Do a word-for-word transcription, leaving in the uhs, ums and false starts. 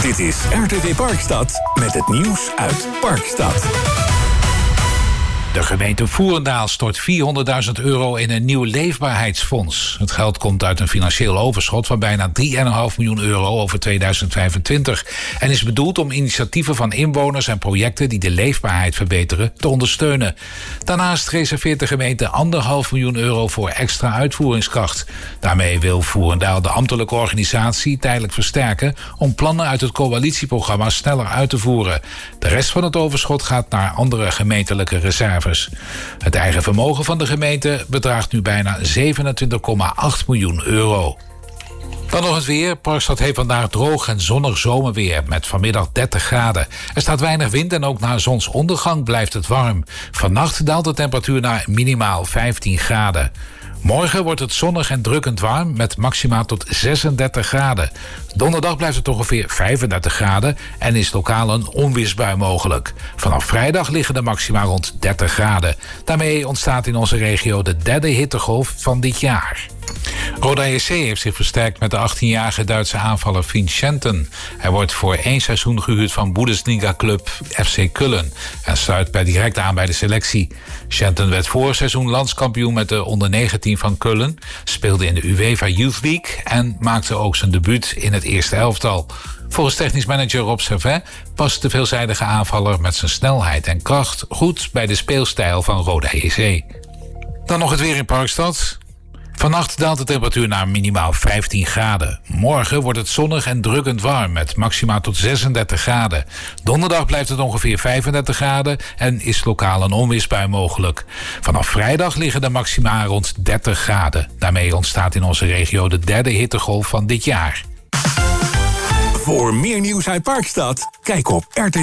Dit is R T V Parkstad met het nieuws uit Parkstad. De gemeente Voerendaal stort vierhonderdduizend euro in een nieuw leefbaarheidsfonds. Het geld komt uit een financieel overschot van bijna drie komma vijf miljoen euro over tweeduizend vijfentwintig... en is bedoeld om initiatieven van inwoners en projecten die de leefbaarheid verbeteren te ondersteunen. Daarnaast reserveert de gemeente anderhalf miljoen euro voor extra uitvoeringskracht. Daarmee wil Voerendaal de ambtelijke organisatie tijdelijk versterken om plannen uit het coalitieprogramma sneller uit te voeren. De rest van het overschot gaat naar andere gemeentelijke reserves. Het eigen vermogen van de gemeente bedraagt nu bijna zevenentwintig komma acht miljoen euro. Dan nog het weer. Parkstad heeft vandaag droog en zonnig zomerweer met vanmiddag dertig graden. Er staat weinig wind en ook na zonsondergang blijft het warm. Vannacht daalt de temperatuur naar minimaal vijftien graden. Morgen wordt het zonnig en drukkend warm met maxima tot zesendertig graden. Donderdag blijft het ongeveer vijfendertig graden en is lokaal een onweersbui mogelijk. Vanaf vrijdag liggen de maxima rond dertig graden. Daarmee ontstaat in onze regio de derde hittegolf van dit jaar. Roda J C heeft zich versterkt met de achttienjarige Duitse aanvaller Finn Schenten. Hij wordt voor één seizoen gehuurd van Bundesliga-club F C Köln en sluit per direct aan bij de selectie. Schenten werd vorig seizoen landskampioen met de onder negentien van Köln, speelde in de UEFA Youth League en maakte ook zijn debuut in het eerste elftal. Volgens technisch manager Rob Servet past de veelzijdige aanvaller met zijn snelheid en kracht goed bij de speelstijl van Roda J C. Dan nog het weer in Parkstad. Vannacht daalt de temperatuur naar minimaal vijftien graden. Morgen wordt het zonnig en drukkend warm met maxima tot zesendertig graden. Donderdag blijft het ongeveer vijfendertig graden en is lokaal een onweersbui mogelijk. Vanaf vrijdag liggen de maxima rond dertig graden. Daarmee ontstaat in onze regio de derde hittegolf van dit jaar. Voor meer nieuws uit Parkstad, kijk op R T